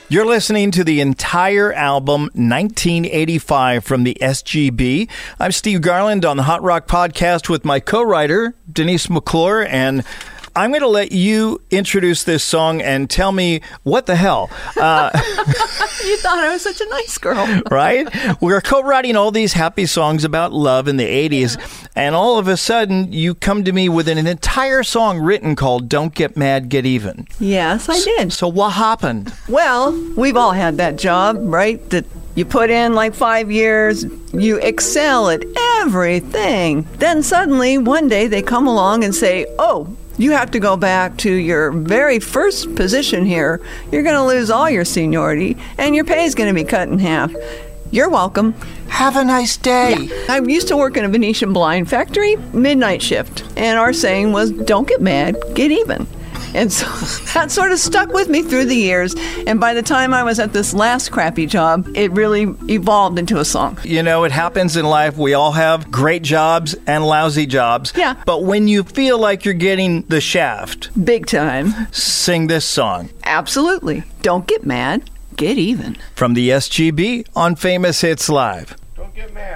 You're listening to the entire album 1985 from the SGB. I'm Steve Garland on the Hot Rock Podcast with my co-writer, Denise McClure, and I'm going to let you introduce this song and tell me what the hell. You thought I was such a nice girl. Right? We're co-writing all these happy songs about love in the 80s, and all of a sudden you come to me with an entire song written called Don't Get Mad, Get Even. Yes, I did. So what happened? Well, we've all had that job, right? That you put in like 5 years, you excel at everything. Then suddenly, one day, they come along and say, oh, you have to go back to your very first position here. You're going to lose all your seniority, and your pay is going to be cut in half. You're welcome. Have a nice day. Yeah. I used to work in a Venetian blind factory, midnight shift, and our saying was, don't get mad, get even. And so that sort of stuck with me through the years. And by the time I was at this last crappy job, it really evolved into a song. You know, it happens in life. We all have great jobs and lousy jobs. Yeah. But when you feel like you're getting the shaft, Big time. sing this song. Absolutely. Don't get mad, get even. From the SGB on Famous Hits Live. Don't get mad.